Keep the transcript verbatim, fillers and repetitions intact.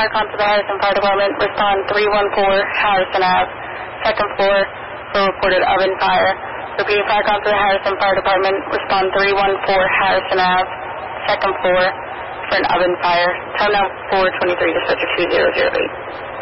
fire call to the Harrison Fire Department. Respond three one four Harrison Avenue, second floor, for reported oven fire. Repeating fire call to the Harrison Fire Department. Respond three one four Harrison Avenue, second floor, for an oven fire. Time now four twenty-three, dispatcher two zero zero eight.